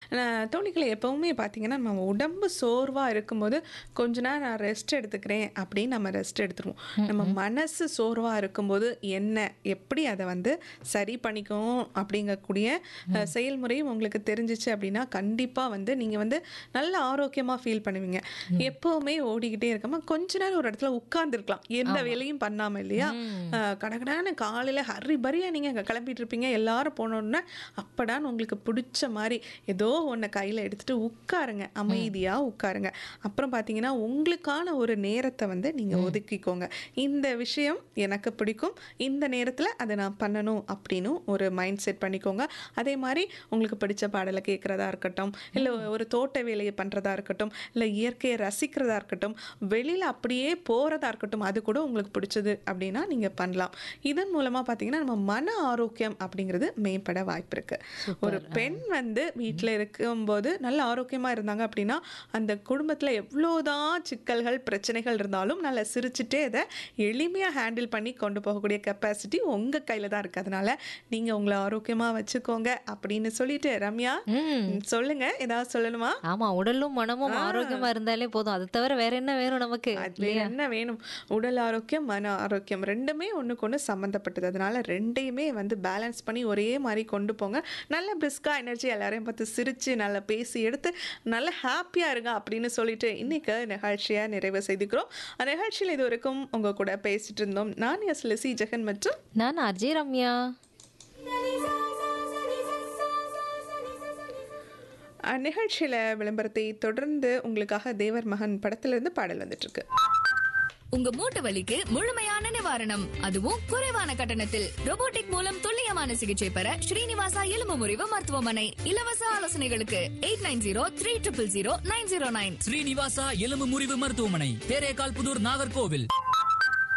தோழிகளை எப்பவுமே பார்த்தீங்கன்னா, நம்ம உடம்பு சோர்வா இருக்கும்போது, கொஞ்ச நேரம் நான் ரெஸ்ட் எடுத்துக்கிறேன் அப்படின்னு நம்ம ரெஸ்ட் எடுத்துருவோம். ம், நம்ம ம். மனசு சோர்வா இருக்கும்போது என்ன, எப்படி அத வந்து சரி பண்ணிக்கணும் அப்படிங்கக்கூடிய ம். செயல்முறையும் உங்களுக்கு தெரிஞ்சுச்சு அப்படின்னா, கண்டிப்பா வந்து நீங்க வந்து நல்ல ஆரோக்கியமா ஃபீல் பண்ணுவீங்க. ம். எப்பவுமே ஓடிக்கிட்டே இருக்காம, கொஞ்ச நேரம் ஒரு இடத்துல உட்கார்ந்துருக்கலாம். எந்த ஆமா. வேலையும் பண்ணாம இல்லையா? ம். கடகடான்னு காலையில ஹரி பரியா நீங்க அங்க கிளம்பிட்டு இருப்பீங்க. எல்லாரும் போனோனே, அப்படான்னு உங்களுக்கு பிடிச்ச மாரி ஏதோ ஒண்ண கையில எடுத்துட்டு உட்காருங்க. ம். அமைதியா உட்காருங்க. அப்புறம் பார்த்தீங்கன்னா, உங்களுக்கான ஒரு நேரத்த வந்து நீங்க ம். ஒதுக்கிக்கோங்க. இந்த விஷயம் எனக்கு பிடிக்கும். இந்த நேரத்துல அத நான் பண்ணணும் அப்படின்னு ஒரு மைண்ட் செட் பண்ணிக்கோங்க. அதே மாரி உங்களுக்கு பிடிச்ச பாடல கேட்கறதா இருக்கட்டும், இல்ல ம். ஒரு தோட்ட வேலைய பண்றதா இருக்கட்டும், இல்ல இயற்கையை ரசிக்கிறதா இருக்கட்டும், வெளியில அப்படியே போறதா இருக்கட்டும், அது கூட உங்களுக்கு பிடிச்சது அப்படின்னா நீங்க பண்ணலாம். இதன் மூலமா பார்த்தீங்கன்னா, நம்ம மன ஆரோக்கியம் அப்படிங்கிறது மேம்பட வாய்ப்பு இருக்கு. ஒரு சூப்பர். பெண் வந்து ம். வீட்ல இருக்கும்போது நல்ல ஆரோக்கியமா இருந்தாங்க அப்படின்னா, அந்த குடும்பத்துல எவ்வளோதான் சிக்கல்கள், பிரச்சனைகள் இருந்தாலும் நல்லா சிரிச்சுட்டே அத எளிமையா ஹேண்டில் பண்ணி கொண்டு போகக்கூடிய கெப்பாசிட்டி உங்க கையில தான் இருக்கு. அதனால நீங்க உங்கள ஆரோக்கியமா வச்சுக்கோங்க அப்படின்னு சொல்லிட்டு, ரம்யா ம். சொல்லுங்க. ஏதாவது சொல்லணுமா? ஆமா. உடலும், மனமும் ஆ. ஆரோக்கியமா இருந்தாலே போதும். அத தவிர வேற என்ன வேணும் நமக்கு? அது வேற இல்லையா? என்ன வேணும்? உடல் ஆரோக்கியம், மன ஆரோக்கியம் 2மே ஒண்ணுக்கு ஒண்ணு சம்மந்தப்பட்டது. அதனால 2யுமே வந்து பேலன்ஸ் பண்ணி ஒரே மாரி கொண்டு போங்க. நல்ல பிரிஸ்கா எனர்ஜி எல்லாரையும் பார்த்து சிரிச்சு, நல்லா பேசி எடுத்து, நல்ல ஹேப்பியா இருங்க அப்படின்னு சொல்லிட்டு, இன்னைக்கு நிகழ்ச்சிய நிறைவு செய்துக்கிறோம். நிகழ்ச்சியில இதுவரைக்கும் உங்க கூட பேசிட்டு இருந்தோம். நான் எஸ் லெசி ஜெகன் மற்றும் நான் அஜய் ரம்யா. நிகழ்ச்சியில விளம்பரத்தை தொடர்ந்து உங்களுக்காக தேவர் மகன் படத்திலிருந்து பாடல் வந்துட்டு இருக்கு. உங்க மூட்டு வலிக்கு முழுமையான நிவாரணம், அதுவும் குறைவான கட்டணத்தில். robotic மூலம் துல்லியமான சிகிச்சை பெற ஸ்ரீனிவாசா எலும்பு முறிவு மருத்துவமனை. இலவச ஆலோசனைகளுக்கு 8903000909. ஸ்ரீனிவாசா எலும்பு முறிவு மருத்துவமனை, தேரேகால் புதூர், நாகர்கோவில்.